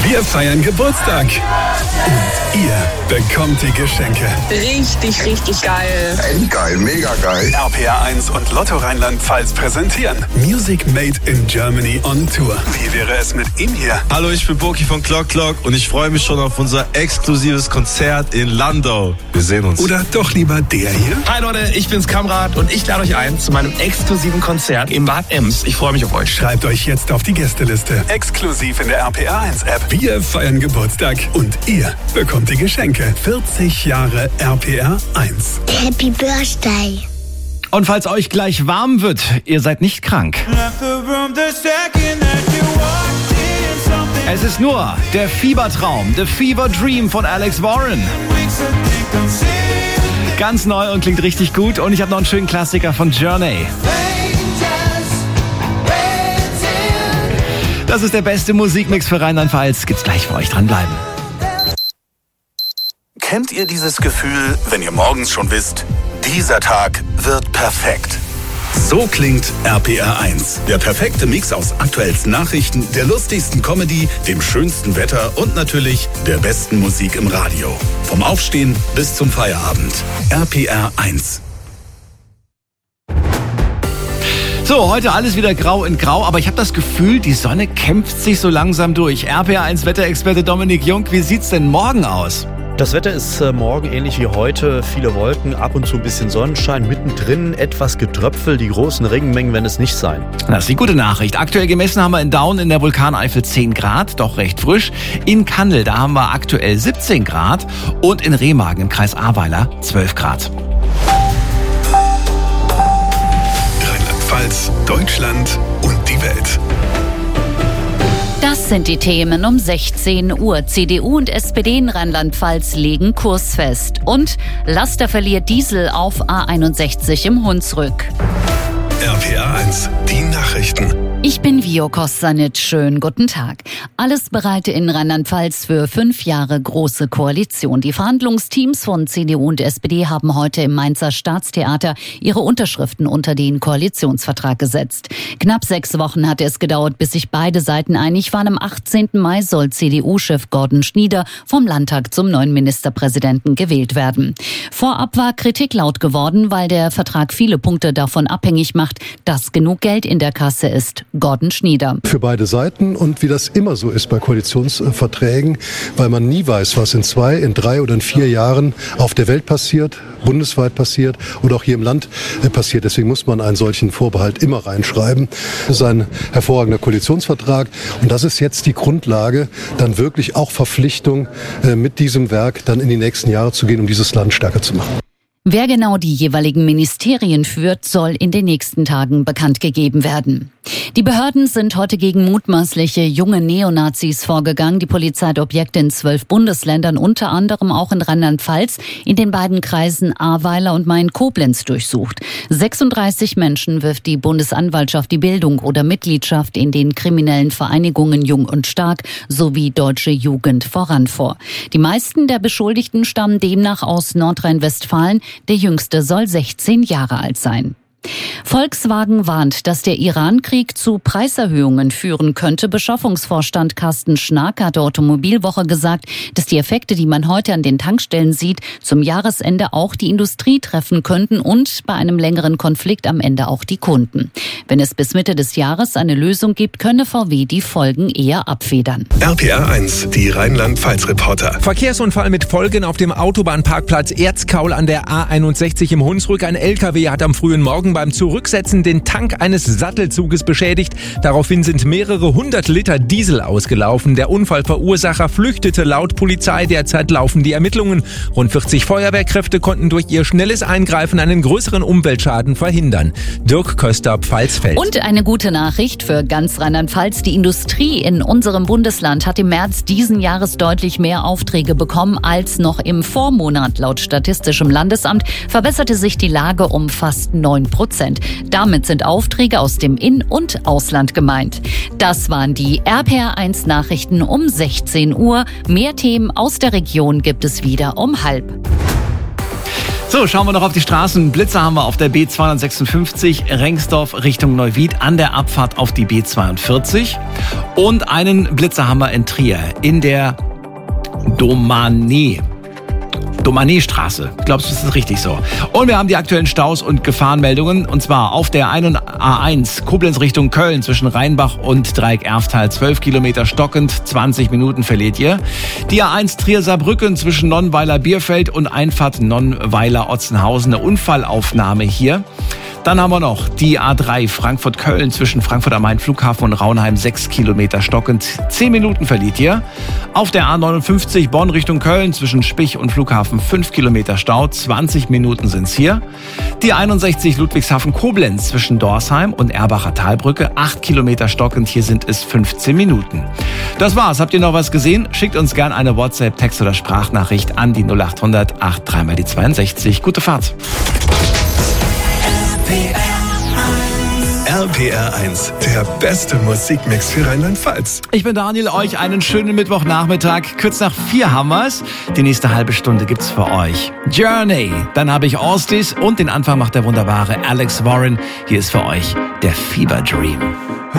Wir feiern Geburtstag. Und ihr bekommt die Geschenke. Richtig, richtig geil. Endgeil, mega geil. RPR 1 und Lotto Rheinland-Pfalz präsentieren Music Made in Germany on Tour. Wie wäre es mit ihm hier? Hallo, ich bin Boki von Clock Clock und ich freue mich schon auf unser exklusives Konzert in Landau. Wir sehen uns. Oder doch lieber der hier? Hi Leute, ich bin's Kamrat und ich lade euch ein zu meinem exklusiven Konzert im Bad Ems. Ich freue mich auf euch. Schreibt euch jetzt auf die Gästeliste. Exklusiv in der RPR 1 App. Wir feiern Geburtstag und ihr bekommt die Geschenke. 40 Jahre RPR 1. Happy Birthday. Und falls euch gleich warm wird, ihr seid nicht krank. Es ist nur der Fiebertraum, The Fever Dream von Alex Warren. Ganz neu und klingt richtig gut. Und ich habe noch einen schönen Klassiker von Journey. Das ist der beste Musikmix für Rheinland-Pfalz. Gibt's gleich für euch, dranbleiben. Kennt ihr dieses Gefühl, wenn ihr morgens schon wisst, dieser Tag wird perfekt? So klingt RPR 1. Der perfekte Mix aus aktuellsten Nachrichten, der lustigsten Comedy, dem schönsten Wetter und natürlich der besten Musik im Radio. Vom Aufstehen bis zum Feierabend. RPR 1. So, heute alles wieder grau in grau, aber ich habe das Gefühl, die Sonne kämpft sich so langsam durch. RPR1 Wetterexperte Dominik Jung, wie sieht's denn morgen aus? Das Wetter ist morgen ähnlich wie heute. Viele Wolken, ab und zu ein bisschen Sonnenschein, mittendrin etwas Getröpfel. Die großen Regenmengen werden es nicht sein. Das ist die gute Nachricht. Aktuell gemessen haben wir in Daun in der Vulkaneifel 10 Grad, doch recht frisch. In Kandel, da haben wir aktuell 17 Grad und in Remagen im Kreis Ahrweiler 12 Grad. Rheinland-Pfalz, Deutschland und die Welt. Das sind die Themen um 16 Uhr. CDU und SPD in Rheinland-Pfalz legen Kurs fest. Und Laster verliert Diesel auf A61 im Hunsrück. RPR 1, die Nachrichten. Ich bin Vio Kostanic. Schönen guten Tag. Alles bereit in Rheinland-Pfalz für 5 Jahre große Koalition. Die Verhandlungsteams von CDU und SPD haben heute im Mainzer Staatstheater ihre Unterschriften unter den Koalitionsvertrag gesetzt. Knapp 6 Wochen hatte es gedauert, bis sich beide Seiten einig waren. Am 18. Mai soll CDU-Chef Gordon Schnieder vom Landtag zum neuen Ministerpräsidenten gewählt werden. Vorab war Kritik laut geworden, weil der Vertrag viele Punkte davon abhängig macht, dass genug Geld in der Kasse ist. Gordon Schnieder. Für beide Seiten und wie das immer so ist bei Koalitionsverträgen, weil man nie weiß, was in 2, in 3 oder in 4 Jahren auf der Welt passiert, bundesweit passiert oder auch hier im Land passiert. Deswegen muss man einen solchen Vorbehalt immer reinschreiben. Das ist ein hervorragender Koalitionsvertrag und das ist jetzt die Grundlage, dann wirklich auch Verpflichtung mit diesem Werk dann in die nächsten Jahre zu gehen, um dieses Land stärker zu machen. Wer genau die jeweiligen Ministerien führt, soll in den nächsten Tagen bekannt gegeben werden. Die Behörden sind heute gegen mutmaßliche junge Neonazis vorgegangen. Die Polizei hat Objekte in 12 Bundesländern, unter anderem auch in Rheinland-Pfalz, in den beiden Kreisen Ahrweiler und Main-Koblenz durchsucht. 36 Menschen wirft die Bundesanwaltschaft die Bildung oder Mitgliedschaft in den kriminellen Vereinigungen Jung und Stark sowie Deutsche Jugend voran vor. Die meisten der Beschuldigten stammen demnach aus Nordrhein-Westfalen. Der jüngste soll 16 Jahre alt sein. Volkswagen warnt, dass der Iran-Krieg zu Preiserhöhungen führen könnte. Beschaffungsvorstand Carsten Schnark hat der Automobilwoche gesagt, dass die Effekte, die man heute an den Tankstellen sieht, zum Jahresende auch die Industrie treffen könnten und bei einem längeren Konflikt am Ende auch die Kunden. Wenn es bis Mitte des Jahres eine Lösung gibt, könne VW die Folgen eher abfedern. RPR 1, die Rheinland-Pfalz-Reporter. Verkehrsunfall mit Folgen auf dem Autobahnparkplatz Erzkaul an der A61 im Hunsrück. Ein LKW hat am frühen Morgen beim Zurücksetzen den Tank eines Sattelzuges beschädigt. Daraufhin sind mehrere 100 Liter Diesel ausgelaufen. Der Unfallverursacher flüchtete laut Polizei. Derzeit laufen die Ermittlungen. Rund 40 Feuerwehrkräfte konnten durch ihr schnelles Eingreifen einen größeren Umweltschaden verhindern. Dirk Köster, Pfalzfeld. Und eine gute Nachricht für ganz Rheinland-Pfalz. Die Industrie in unserem Bundesland hat im März diesen Jahres deutlich mehr Aufträge bekommen als noch im Vormonat. Laut Statistischem Landesamt verbesserte sich die Lage um fast 9%. Damit sind Aufträge aus dem In- und Ausland gemeint. Das waren die RPR1 Nachrichten um 16 Uhr. Mehr Themen aus der Region gibt es wieder um 12:30. So, schauen wir noch auf die Straßen. Blitzer haben wir auf der B256 Rengsdorf Richtung Neuwied an der Abfahrt auf die B42. Und einen Blitzer haben wir in Trier in der Domané-Straße. Glaubst du, das ist richtig so? Und wir haben die aktuellen Staus und Gefahrenmeldungen. Und zwar auf der A1 Koblenz Richtung Köln zwischen Rheinbach und Dreieck-Erftal 12 Kilometer stockend, 20 Minuten verliert ihr. Die A1 Trier-Saarbrücken zwischen Nonnweiler-Bierfeld und Einfahrt Nonnweiler-Otzenhausen. Eine Unfallaufnahme hier. Dann haben wir noch die A3 Frankfurt-Köln zwischen Frankfurt am Main Flughafen und Raunheim 6 Kilometer stockend. 10 Minuten verliert ihr. Auf der A59 Bonn Richtung Köln zwischen Spich und Flughafen 5 Kilometer Stau. 20 Minuten sind's hier. Die 61 Ludwigshafen-Koblenz zwischen Dorsheim und Erbacher Talbrücke 8 Kilometer stockend. Hier sind es 15 Minuten. Das war's. Habt ihr noch was gesehen? Schickt uns gerne eine WhatsApp, Text oder Sprachnachricht an die 0800 83 mal die 62. Gute Fahrt. RPR 1, der beste Musikmix für Rheinland-Pfalz. Ich bin Daniel, euch einen schönen Mittwochnachmittag. Kurz nach 4 haben wir's. Die nächste halbe Stunde gibt's für euch Journey. Dann habe ich Allstis und den Anfang macht der wunderbare Alex Warren. Hier ist für euch der Fever Dream.